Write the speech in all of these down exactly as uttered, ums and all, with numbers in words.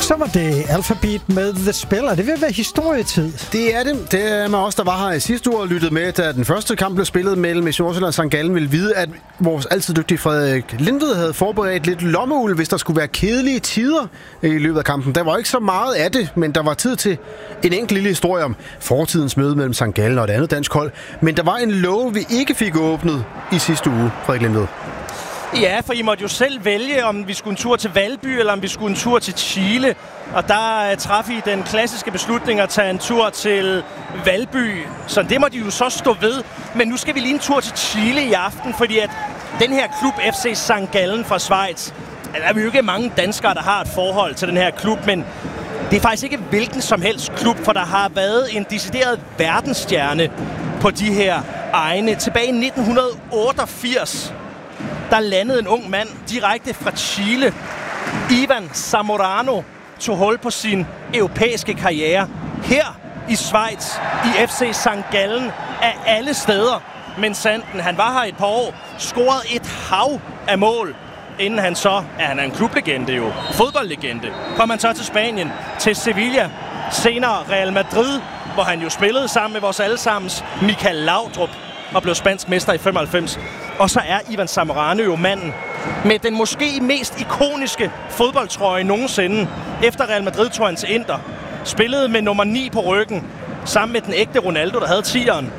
Så var det Alphabet med The Spiller. Det vil være historietid. Det er det. Det er med os, der var her i sidste uge og lyttede med, da den første kamp blev spillet mellem F C Nordsjælland og Sankt Gallen, ville vide, at vores altid dygtige Frederik Lindved havde forberedt lidt lommeuld, hvis der skulle være kedelige tider i løbet af kampen. Der var ikke så meget af det, men der var tid til en enkelt lille historie om fortidens møde mellem Sankt Gallen og et andet dansk hold. Men der var en låge, vi ikke fik åbnet i sidste uge, Frederik Lindved. Ja, for I måtte jo selv vælge, om vi skulle en tur til Valby, eller om vi skulle en tur til Chile. Og der uh, traf I den klassiske beslutning at tage en tur til Valby. Så det må de jo så stå ved. Men nu skal vi lige en tur til Chile i aften, fordi at den her klub F C Sankt Gallen fra Schweiz, der er vi jo ikke mange danskere, der har et forhold til den her klub, men det er faktisk ikke hvilken som helst klub, for der har været en decideret verdensstjerne på de her egne. Tilbage i nitten otteogfirs, der landede en ung mand direkte fra Chile. Ivan Zamorano tog hul på sin europæiske karriere her i Schweiz, i F C Sankt Gallen af alle steder. Men Sanden, han var her et par år, scorede et hav af mål, inden han så, ja, han er en klublegende jo, fodboldlegende, kom han så til Spanien, til Sevilla, senere Real Madrid, hvor han jo spillede sammen med vores allesammens Michael Laudrup og blev spansk mester i femoghalvfems. Og så er Ivan Zamorano jo manden med den måske mest ikoniske fodboldtrøje nogensinde. Efter Real Madrid tog han til Inter, spillede med nummer ni på ryggen, sammen med den ægte Ronaldo, der havde tieren.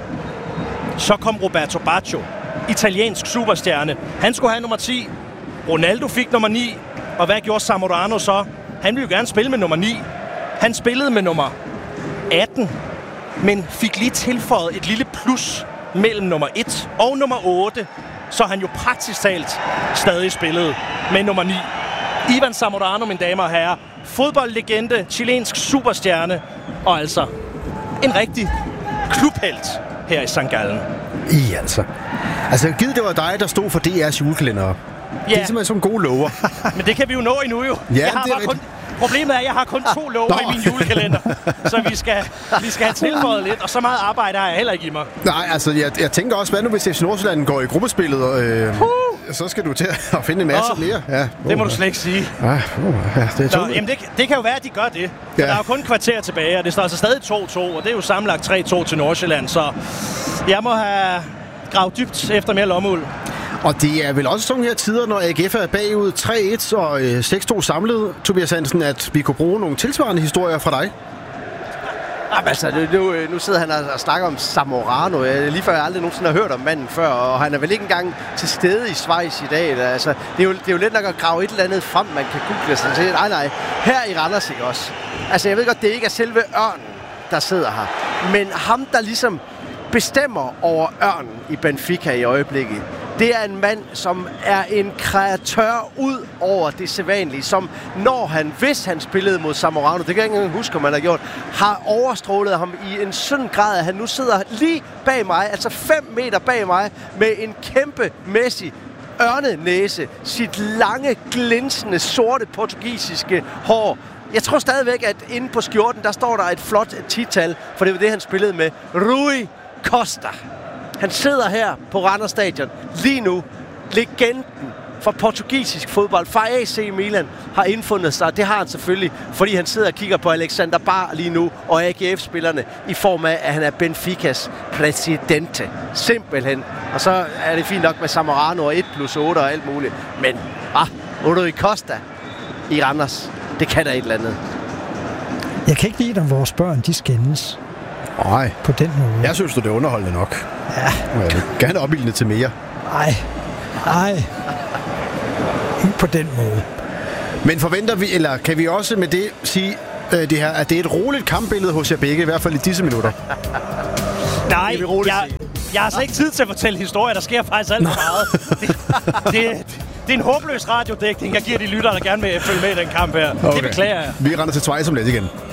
Så kom Roberto Baggio, italiensk superstjerne. Han skulle have nummer ti. Ronaldo fik nummer ni. Og hvad gjorde Zamorano så? Han ville jo gerne spille med nummer ni. Han spillede med nummer atten, men fik lige tilføjet et lille plus mellem nummer et og nummer otte, så han jo praktisk talt stadig spillede med nummer ni. Ivan Zamorano, mine damer og herrer, fodboldlegende, chilensk superstjerne, og altså en rigtig klubhelt her i Sankt Gallen. I altså. Altså, givet det var dig, der stod for D R's julekalender. Ja. Det er simpelthen som gode lover. Men det kan vi jo nå endnu jo. Ja, jeg har bare kun, problemet er, at jeg har kun to lover i min julekalender. Så vi skal, vi skal have tilføjet lidt, og så meget arbejde har jeg heller ikke i mig. Nej, altså, jeg, jeg tænker også, hvad nu hvis F C Nordsjælland går i gruppespillet, øh, uh. så skal du til at finde en masse oh, flere. Ja, oh, det må du slet ikke sige. Ja, oh, ja, det, er Nå, jamen det, det kan jo være, at de gør det. Ja. Der er jo kun kvarter tilbage, og det står altså stadig to to, og det er jo sammenlagt tre to til Nordsjælland, så jeg må have gravet dybt efter mere lommeuld. Og det er vel også sådan her tider, når A G F er bagud tre et og øh, seks to samlet, Tobias Hansen, at vi kunne bruge nogle tilsvarende historier fra dig? Jamen, altså, nu, nu sidder han og snakker om Zamorano. Lige før jeg aldrig nogensinde har hørt om manden før, og han er vel ikke engang til stede i Schweiz i dag. Altså, det, er jo, det er jo lidt nok at grave et eller andet frem, man kan google sig til. Nej, nej. Her i Randers, ikke også? Altså, jeg ved godt, det ikke er selve ørnen, der sidder her. Men ham, der ligesom bestemmer over ørnen i Benfica i øjeblikket, det er en mand, som er en kreatør ud over det sædvanlige, som når han, hvis han spillede mod Zamorano, det kan jeg ikke engang huske, om han har gjort, har overstrålet ham i en sådan grad, at han nu sidder lige bag mig, altså fem meter bag mig, med en kæmpe Messi ørnenæse, sit lange, glinsende, sorte portugisiske hår. Jeg tror stadigvæk, at inde på skjorten, der står der et flot tital, for det var det, han spillede med. Rui Costa. Han sidder her på Randers Stadion lige nu. Legenden for portugisisk fodbold fra A C Milan har indfundet sig. Det har han selvfølgelig, fordi han sidder og kigger på Alexander Bar lige nu og A G F-spillerne i form af, at han er Benficas præsidente. Simpelthen. Og så er det fint nok med Zamorano og et plus otte og alt muligt. Men, ah, Rui Costa i Randers, det kan der et eller andet. Jeg kan ikke lide, når vores børn, de skændes. Nej. På den måde. Jeg synes, det er underholdende nok. Ja. Jeg vil gerne opildne til mere. Nej. Nej. Ikke på den måde. Men forventer vi, eller kan vi også med det sige, øh, det her, at det er et roligt kampbillede hos jer begge, i hvert fald i disse minutter? Nej, jeg, jeg har altså ikke tid til at fortælle historier. Der sker faktisk alt for meget. Det, det, det er en håbløs radiodækning, jeg giver de lyttere, der gerne vil følge med i den kamp her. Okay. Det beklager jeg. Vi render til Schweiz om lidt igen.